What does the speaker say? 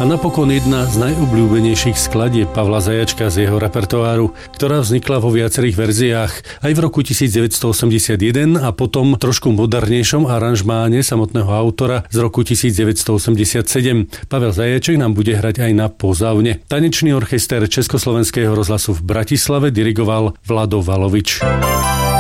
A napokon jedna z najobľúbenejších skladieb Pavla Zajačka z jeho repertoáru, ktorá vznikla vo viacerých verziách aj v roku 1981 a potom trošku modernejšom aranžmáne samotného autora z roku 1987. Pavel Zajaček nám bude hrať aj na pozavne. Tanečný orchester Československého rozhlasu v Bratislave dirigoval Vlado Valovič.